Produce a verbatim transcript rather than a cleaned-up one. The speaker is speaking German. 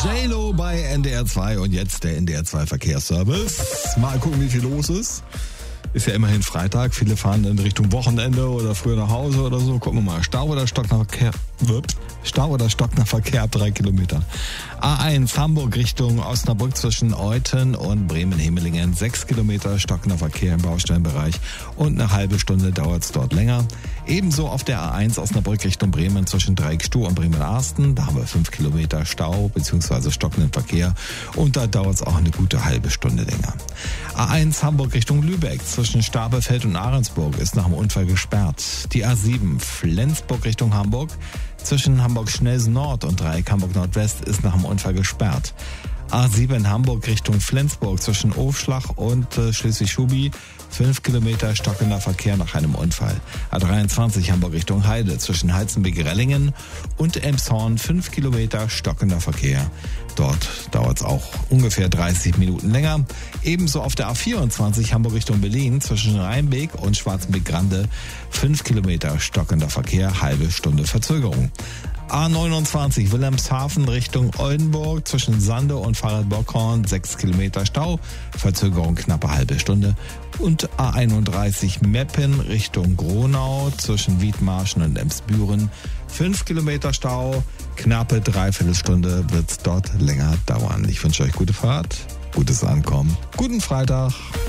J-Lo bei N D R zwei und jetzt der N D R zwei Verkehrsservice. Mal gucken, wie viel los ist. Ist ja immerhin Freitag. Viele fahren in Richtung Wochenende oder früher nach Hause oder so. Gucken wir mal. Stau oder stockender Verkehr? Stau oder stockender Verkehr ab drei Kilometer. A eins Hamburg Richtung Osnabrück zwischen Euthen und Bremen-Hemelingen. Sechs Kilometer stockender Verkehr im Baustellenbereich und eine halbe Stunde dauert es dort länger. Ebenso auf der A eins Osnabrück Richtung Bremen zwischen Dreieckstuhl und Bremen-Arsten. Da haben wir fünf Kilometer Stau bzw. stockenden Verkehr und da dauert es auch eine gute halbe Stunde länger. A eins Hamburg Richtung Lübeck zwischen Stabelfeld und Ahrensburg ist nach dem Unfall gesperrt. Die A sieben Flensburg Richtung Hamburg zwischen Hamburg-Schnelsen Nord und Dreieck Hamburg-Nordwest ist nach dem Unfall gesperrt. A sieben Hamburg Richtung Flensburg zwischen Ofschlach und äh, Schleswig-Schubi. fünf Kilometer stockender Verkehr nach einem Unfall. A dreiundzwanzig Hamburg Richtung Heide zwischen Heizenbeek-Rellingen und Elmshorn. fünf Kilometer stockender Verkehr. Dort dauert es auch ungefähr dreißig Minuten länger. Ebenso auf der A vierundzwanzig Hamburg Richtung Berlin zwischen Rheinbeek und Schwarzenbeek-Grande. fünf Kilometer stockender Verkehr, halbe Stunde Verzögerung. A neunundzwanzig Wilhelmshaven Richtung Oldenburg zwischen Sande und Fahrrad-Bockhorn, sechs Kilometer Stau, Verzögerung knappe halbe Stunde. Und A einunddreißig Meppen Richtung Gronau zwischen Wiedmarschen und Emsbüren, fünf Kilometer Stau, knappe Dreiviertelstunde wird es dort länger dauern. Ich wünsche euch gute Fahrt, gutes Ankommen, guten Freitag.